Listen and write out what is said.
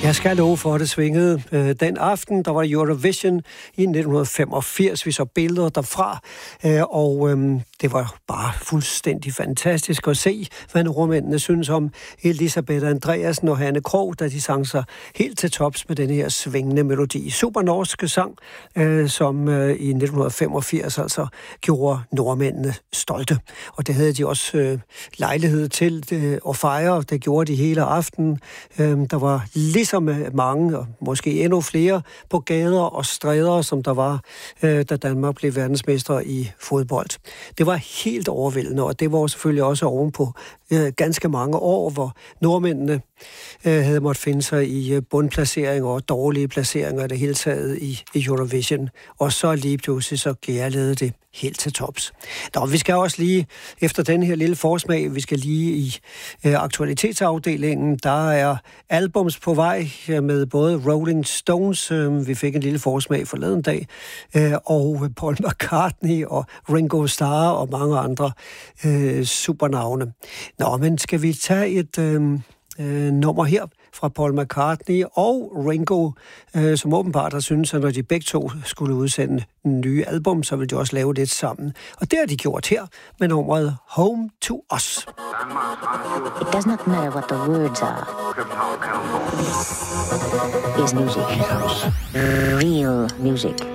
Jeg skal love for, at det svingede. Den aften, der var Eurovision i 1985. Vi så billeder derfra, og det var bare fuldstændig fantastisk at se, hvad nordmændene synes om Elisabeth Andreasen og Hanne Krogh, da de sang sig helt til tops med den her svingende melodi. Super norske sang, som i 1985 altså gjorde nordmændene stolte. Og det havde de også lejlighed til at fejre. Det gjorde de hele aftenen. Der var ligesom mange, og måske endnu flere, på gader og stræder, som der var, da Danmark blev verdensmester i fodbold. Det var helt overvældende, og det var selvfølgelig også ovenpå ganske mange år, hvor nordmændene havde måttet finde sig i bundplaceringer og dårlige placeringer i det hele taget i Eurovision. Og så lige pludselig så gærlede det helt til tops. Nå, vi skal også lige, efter den her lille forsmag, vi skal lige i aktualitetsafdelingen. Der er albums på vej med både Rolling Stones, vi fik en lille forsmag forleden dag, og Paul McCartney og Ringo Starr og mange andre supernavne. Nå, men skal vi tage et nummer her fra Paul McCartney og Ringo, som åbenbart har syntes, at når de begge to skulle udsende en nye album, så ville de også lave det sammen. Og det har de gjort her med nummeret Home to Us. It does not matter what the words are. This is music. Real music.